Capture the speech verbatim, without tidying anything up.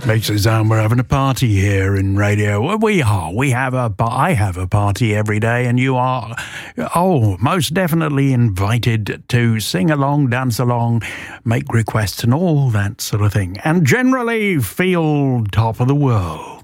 Makes it sound we're having a party here in radio. Well, we are. We have a. I have a party every day, and you are. Oh, most definitely invited to sing along, dance along, make requests, and all that sort of thing, and generally feel top of the world.